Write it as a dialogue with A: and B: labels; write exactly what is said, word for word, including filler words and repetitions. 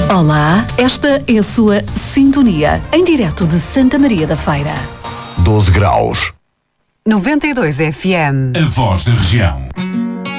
A: Olá, esta é a sua sintonia, em direto de Santa Maria da Feira.
B: doze graus.
C: noventa e dois F M.
D: A voz da região.